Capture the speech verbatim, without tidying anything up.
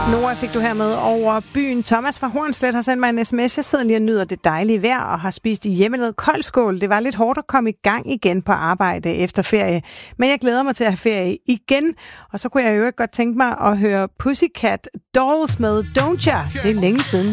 Nora fik du her med over byen. Thomas fra Hornslet har sendt mig en sms. Jeg sidder lige og nyder det dejlige vejr og har spist i hjemmelavet koldskål. Det var lidt hårdt at komme i gang igen på arbejde efter ferie. Men jeg glæder mig til at have ferie igen. Og så kunne jeg jo godt tænke mig at høre Pussycat Dolls med Don't Ya. Det er længe siden.